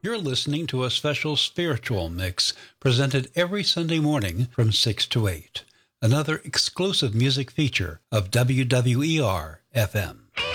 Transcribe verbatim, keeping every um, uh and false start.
You're listening to a special spiritual mix presented every Sunday morning from six to eight. Another exclusive music feature of W W E R F M.